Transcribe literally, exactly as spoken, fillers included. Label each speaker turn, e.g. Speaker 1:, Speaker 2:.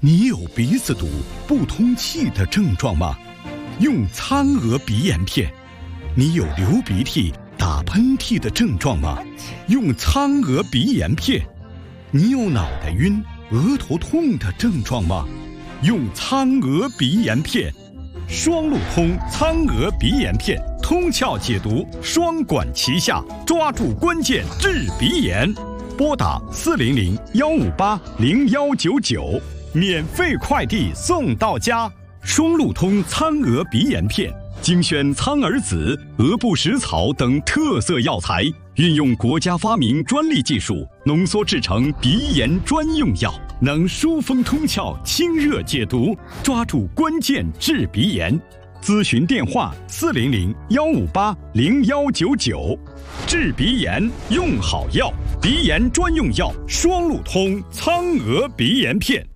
Speaker 1: 你有鼻子堵、不通气的症状吗？用苍鹅鼻炎片。你有流鼻涕、打喷嚏的症状吗？用苍鹅鼻炎片。你有脑袋晕、额头痛的症状吗？用苍鹅鼻炎片。双路通苍鹅鼻炎片，通窍解毒，双管齐下，抓住关键治鼻炎。拨打四零零幺五八零幺九九，免费快递送到家。双路通苍鹅鼻炎片精选苍耳子、鹅不食草等特色药材，运用国家发明专利技术，浓缩制成鼻炎专用药，能疏风通窍、清热解毒，抓住关键治鼻炎。咨询电话：四零零幺五八零幺九九。治鼻炎用好药，鼻炎专用药双路通苍鹅鼻炎片。